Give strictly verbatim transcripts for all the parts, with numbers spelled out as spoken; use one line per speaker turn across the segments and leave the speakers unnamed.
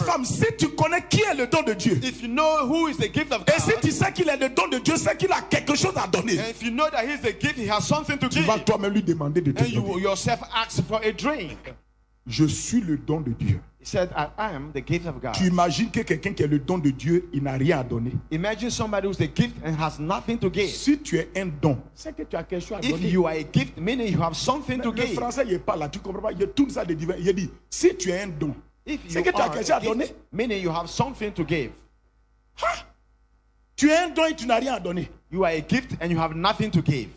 comme si tu connais qui est le don de Dieu.
If you know who is the gift of God.
Et si tu sais qu'il est le don de Dieu, c'est qu'il a quelque chose à donner.
And if you know that he is the gift, he has something to
Tu
give.
vas toi-même lui demander de te
And you
donner.
will yourself ask for a drink.
Je suis le don de Dieu.
He said, I am the gift of God.
Tu imagines que quelqu'un qui est le don de Dieu, il n'a rien à donner.
Imagine somebody who's the gift and has nothing to give.
Si tu es un don, c'est que tu as quelque chose à
If
donner.
you are a gift, meaning you have something to
Le
give.
français, il n'est pas là, tu comprends pas. Il tourne ça de divin. Il dit, si tu es un don,
If
c'est
you
que tu as
are
quelque chose à
a
donner.
gift, meaning you have something to give.
Ha! Tu es un don et tu n'as rien à donner.
You are a gift and you have nothing to give.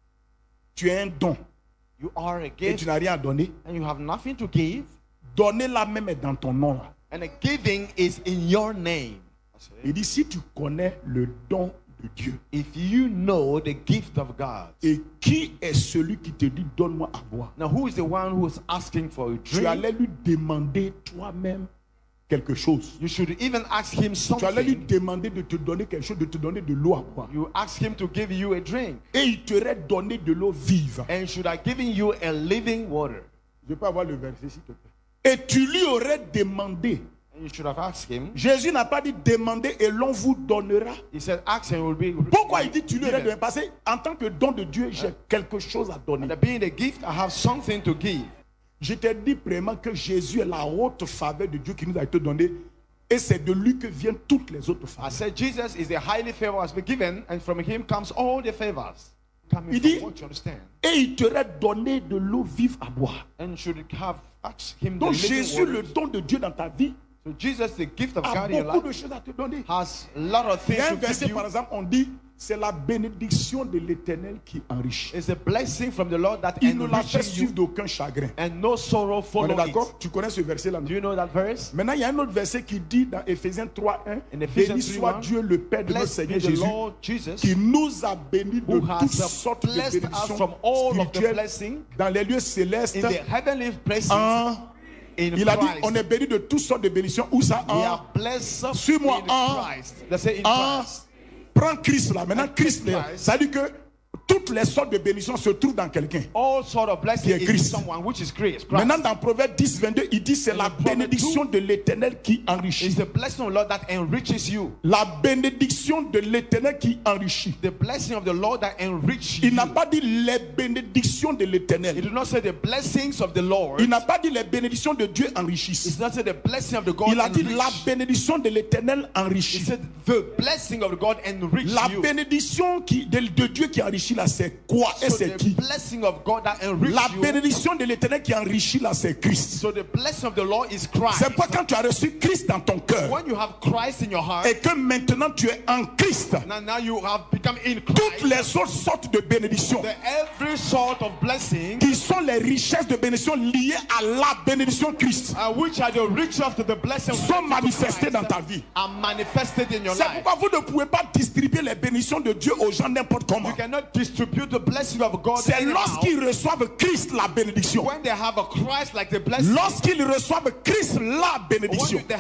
Tu es un don
You are a
et
gift
tu n'as rien à donner.
and you have nothing to give.
Donner la même est dans ton nom.
And the giving is in your name.
Il dit, si tu connais le don de Dieu,
If you know the gift of God.
et qui est celui qui te dit, donne-moi à boire,
Now who is the one who is asking for a
tu allais
drink?
lui demander toi-même quelque chose.
You should even ask him
Tu allais lui
something.
demander de te donner quelque chose, de te donner de l'eau à boire.
You ask him to give you a drink.
Et il t'aurait donné de l'eau vive.
And should have given you a living water.
Je peux avoir le verset, s'il te plaît. Et tu lui aurais demandé.
And you should have asked him.
Jésus n'a pas dit demander et l'on vous donnera.
He said, ask and it will be.
Pourquoi il dit tu lui aurais
given.
donné? Parce qu'en tant que don de Dieu, j'ai quelque chose à donner.
And being a gift, I have something to give.
Je t'ai dit vraiment que Jésus est la haute faveur de Dieu qui nous a été donnée. Et c'est de lui que viennent toutes les autres
I
faveurs.
said Jesus is the highly favored has been given, and from him comes all the favors. Coming
Il
from
dit,
what you understand.
et il t'aurait donné de l'eau vive à boire.
And should have asked him the
Donc
living
Jésus,
water.
le don de Dieu dans ta vie,
So Jesus, the gift of
a
God in your
beaucoup
life,
de choses à te donner.
has a lot of
Il y
things
a un
to give
verset,
you.
par exemple, on dit, c'est la bénédiction de l'Éternel qui enrichit.
It's a blessing from the Lord that
Il ne l'a fait
enriches
suivre
you,
d'aucun chagrin.
and no sorrow
On est
follow it.
d'accord? Tu connais ce verset-là?
Do you know that verse?
Maintenant, il y a un autre verset qui dit dans Éphésiens trois un,
In Ephesians
béni
three
soit
one,
Dieu le Père de notre
Blessed be
Seigneur
the
Jésus,
Lord Jesus,
qui nous a bénis de
who
toutes
has
sortes de
blessed us
bénédictions
from all of the
spirituelles
blessing
dans les lieux célestes.
in the heavenly places
En,
in
il a dit,
Christ.
on est béni de toutes sortes de bénédictions. Où ça?
We
En,
are blessed
Suis-moi
in
en-
Christ. Let's say in
en,
Christ.
prends Christ là. Maintenant,
And
Christ,
take
là,
Christ.
ça dit que toutes les sortes de bénédictions se trouvent dans quelqu'un.
All sort of blessing
Qui est
is in
Christ.
someone, which is Christ. Christ.
Maintenant, dans Proverbe dix, vingt-deux, il dit c'est
In
la
Proverbe
bénédiction de l'Éternel qui enrichit.
It's the blessing of the Lord that enriches you.
La bénédiction de l'Éternel qui enrichit.
The blessing of the Lord that enriches
Il
you.
n'a pas dit les bénédictions de
It
l'Éternel.
did not say the blessings of the Lord.
Il n'a pas dit les bénédictions de Dieu
It
enrichissent.
did not say the blessing of the God
Il a dit
enrich.
la bénédiction de l'Éternel
He
enrichit.
said the blessing of the God enrich
La
you.
bénédiction qui, de, de Dieu qui enrichit là, c'est quoi et
So
c'est
the
qui?
blessing of God that enrich
La
you.
bénédiction de l'Éternel qui enrichit là, c'est Christ.
So the blessing of the Lord is Christ.
C'est pas quand tu as reçu Christ dans ton cœur
When you have Christ in your heart,
et que maintenant tu es en Christ,
now, now you have become in
toutes
Christ.
les autres sortes de bénédictions
The every sort of blessing,
qui sont les richesses de bénédiction liées à la bénédiction Christ
uh, which are the riches of the blessing of
sont manifestées
Christ,
dans ta vie.
are manifested in your
C'est
life.
pourquoi vous ne pouvez pas distribuer les bénédictions de Dieu aux gens n'importe comment.
You cannot distribute the blessing of God
C'est
anyhow.
lorsqu'ils reçoivent Christ la bénédiction.
When they have a Christ like the blessing,
Lorsqu'ils reçoivent Christ la
when
bénédiction.
they